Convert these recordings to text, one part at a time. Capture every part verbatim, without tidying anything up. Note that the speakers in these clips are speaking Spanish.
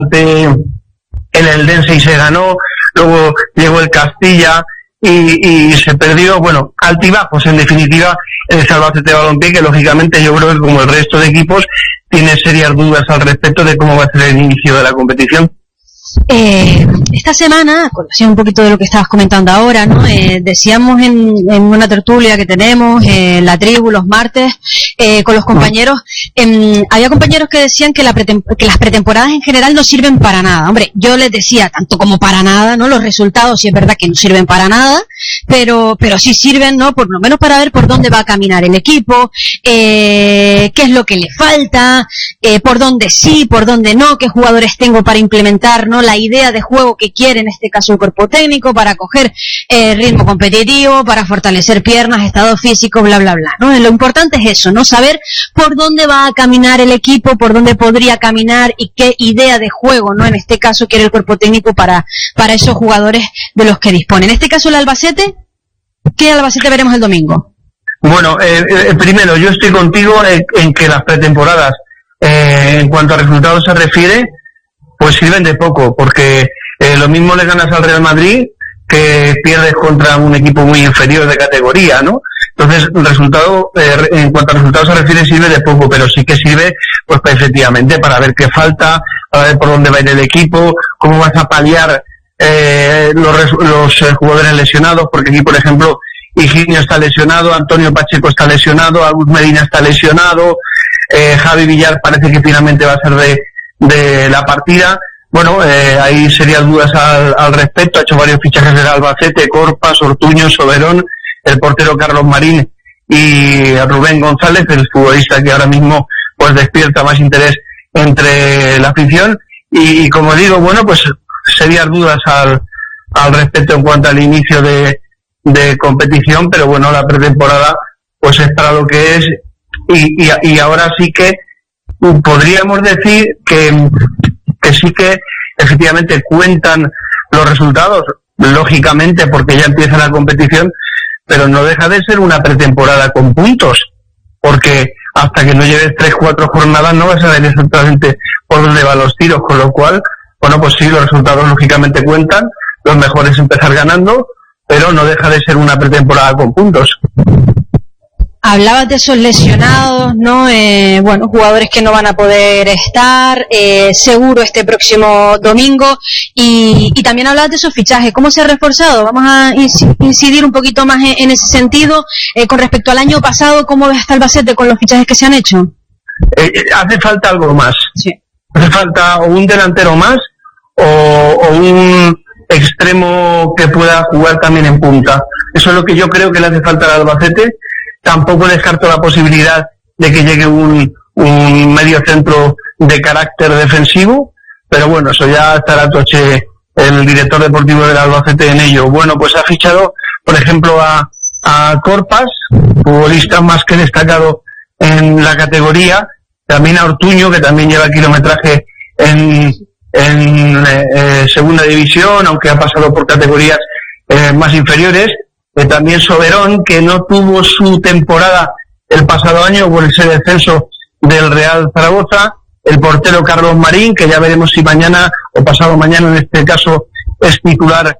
el Eldense y se ganó, luego llegó el Castilla y, y se perdió, bueno, altibajos en definitiva en el Albacete Balompié, que lógicamente yo creo que como el resto de equipos tiene serias dudas al respecto de cómo va a ser el inicio de la competición. Eh, esta semana, conocía un poquito de lo que estabas comentando ahora, ¿no? Eh, decíamos en, en una tertulia que tenemos, eh, en la tribu, los martes, eh, con los compañeros, eh, había compañeros que decían que, la pretem- que las pretemporadas en general no sirven para nada. Hombre, yo les decía tanto como para nada, ¿no? Los resultados sí es verdad que no sirven para nada, pero, pero sí sirven, ¿no? Por lo menos para ver por dónde va a caminar el equipo, eh, qué es lo que le falta, eh, por dónde sí, por dónde no, qué jugadores tengo para implementar, ¿no? La idea de juego que quiere en este caso el cuerpo técnico para coger eh, ritmo competitivo, para fortalecer piernas, estado físico, bla, bla, bla, ¿no? Lo importante es eso, ¿no? Saber por dónde va a caminar el equipo, por dónde podría caminar y qué idea de juego, ¿no? En este caso quiere el cuerpo técnico para, para esos jugadores de los que dispone. En este caso el Albacete, ¿qué Albacete veremos el domingo? Bueno, eh, eh, primero, yo estoy contigo en, en que las pretemporadas, eh, en cuanto a resultados se refiere, pues sirven de poco, porque eh, lo mismo le ganas al Real Madrid que pierdes contra un equipo muy inferior de categoría, ¿no? Entonces, el resultado, eh, en cuanto a resultados se refiere, sirve de poco, pero sí que sirve, pues, pues efectivamente, para ver qué falta, para ver por dónde va a ir el equipo, cómo vas a paliar eh, los, los eh, jugadores lesionados, porque aquí, por ejemplo, Higinio está lesionado, Antonio Pacheco está lesionado, Agus Medina está lesionado, eh, Javi Villar parece que finalmente va a ser de de la partida. Bueno, eh, hay serias dudas al, al respecto. Ha hecho varios fichajes del Albacete: Corpas, Ortuño, Soberón, el portero Carlos Marín y Rubén González, el futbolista que ahora mismo pues despierta más interés entre la afición. Y, y como digo, bueno, pues serias dudas al, al respecto en cuanto al inicio de, de competición, pero bueno, la pretemporada pues es para lo que es, y, y, y ahora sí que podríamos decir que, que sí que efectivamente cuentan los resultados, lógicamente porque ya empieza la competición, pero no deja de ser una pretemporada con puntos, porque hasta que no lleves tres, cuatro jornadas no vas a ver exactamente por dónde van los tiros, con lo cual, bueno, pues sí, los resultados lógicamente cuentan, lo mejor es empezar ganando, pero no deja de ser una pretemporada con puntos. Hablabas de esos lesionados, ¿no? Eh, bueno, jugadores que no van a poder estar, eh, seguro este próximo domingo, y, y también hablabas de esos fichajes. ¿Cómo se ha reforzado? Vamos a incidir un poquito más en, en ese sentido. Eh, con respecto al año pasado, ¿cómo ves hasta Albacete con los fichajes que se han hecho? Eh, hace falta algo más. Sí. Hace falta o un delantero más o, o un extremo que pueda jugar también en punta. Eso es lo que yo creo que le hace falta al Albacete. Tampoco descarto la posibilidad de que llegue un, un medio centro de carácter defensivo, pero bueno, eso ya estará Toche, el director deportivo del Albacete, en ello. Bueno, pues ha fichado, por ejemplo, a, a Corpas, futbolista más que destacado en la categoría, también a Ortuño, que también lleva kilometraje en, en eh, segunda división, aunque ha pasado por categorías eh, más inferiores. Eh, también Soberón, que no tuvo su temporada el pasado año por ese descenso del Real Zaragoza, el portero Carlos Marín, que ya veremos si mañana o pasado mañana en este caso es titular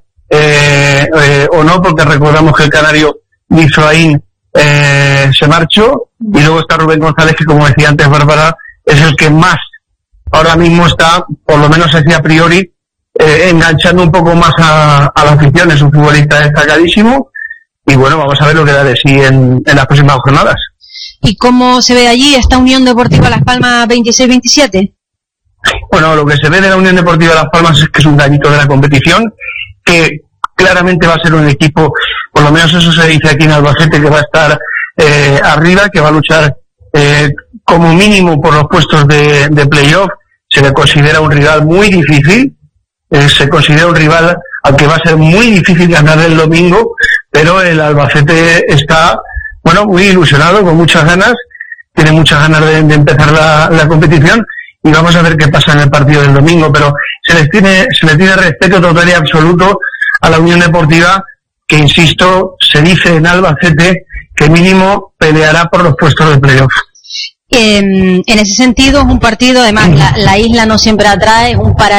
eh, eh, o no, porque recordamos que el canario Bisraín eh, se marchó, y luego está Rubén González, que como decía antes Bárbara, es el que más ahora mismo está, por lo menos así a priori, eh, enganchando un poco más a, a la afición. Es un futbolista destacadísimo. Y bueno, vamos a ver lo que da de sí en, en las próximas jornadas. ¿Y cómo se ve allí esta Unión Deportiva Las Palmas veintiséis veintisiete? Bueno, lo que se ve de la Unión Deportiva Las Palmas es que es un gallito de la competición, que claramente va a ser un equipo, por lo menos eso se dice aquí en Albacete, que va a estar eh, arriba, que va a luchar eh, como mínimo por los puestos de, de playoff. Se le considera un rival muy difícil, eh, se considera un rival al que va a ser muy difícil ganar el domingo, pero el Albacete está, bueno, muy ilusionado, con muchas ganas, tiene muchas ganas de, de empezar la, la competición, y vamos a ver qué pasa en el partido del domingo, pero se les tiene, se le tiene respeto total y absoluto a la Unión Deportiva, que, insisto, se dice en Albacete que mínimo peleará por los puestos de playoff. En, en ese sentido es un partido, además la, la isla no siempre atrae, un para